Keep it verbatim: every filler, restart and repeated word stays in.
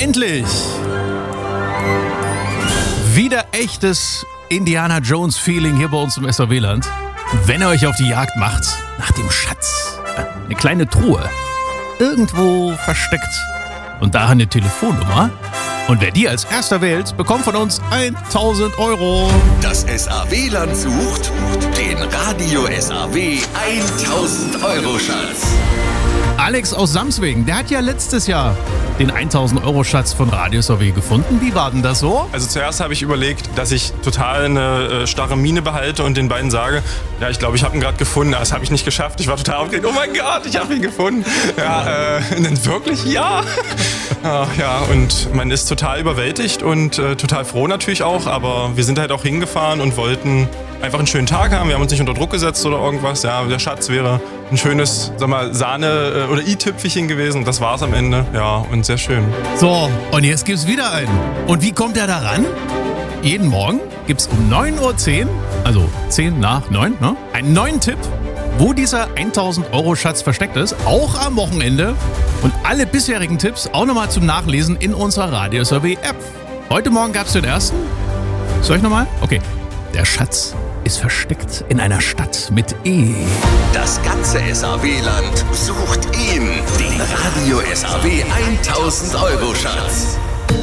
endlich! Wieder echtes Indiana Jones Feeling hier bei uns im S A W-Land. Wenn ihr euch auf die Jagd macht nach dem Schatz, eine kleine Truhe, irgendwo versteckt und da eine Telefonnummer. Und wer die als erster wählt, bekommt von uns tausend Euro. Das S A W-Land sucht den Radio S A W tausend Euro Schatz. Alex aus Samswegen, der hat ja letztes Jahr den tausend Euro Schatz von Radio S A W gefunden. Wie war denn das so? Also zuerst habe ich überlegt, dass ich total eine äh, starre Miene behalte und den beiden sage, ja, ich glaube, ich habe ihn gerade gefunden. Das habe ich nicht geschafft. Ich war total aufgeregt. Oh mein Gott, ich habe ihn gefunden. Ja, äh, wirklich? Ja. Ach, ja, und man ist total überwältigt und äh, total froh natürlich auch. Aber wir sind halt auch hingefahren und wollten einfach einen schönen Tag haben. Wir haben uns nicht unter Druck gesetzt oder irgendwas. Ja, der Schatz wäre ein schönes, sag mal, Sahne- oder i-Tüpfelchen gewesen. Und das war's am Ende. Ja, und sehr schön. So, und jetzt gibt's wieder einen. Und wie kommt er da ran? Jeden Morgen gibt's um neun Uhr zehn, also zehn nach neun, ne? Einen neuen Tipp, wo dieser tausend Euro Schatz versteckt ist. Auch am Wochenende. Und alle bisherigen Tipps auch nochmal zum Nachlesen in unserer Radio S A W App. Heute Morgen gab's den ersten. Soll ich nochmal? Okay. Der Schatz ist versteckt in einer Stadt mit E. Das ganze S A W-Land sucht ihn, den Radio S A W tausend Euro Schatz.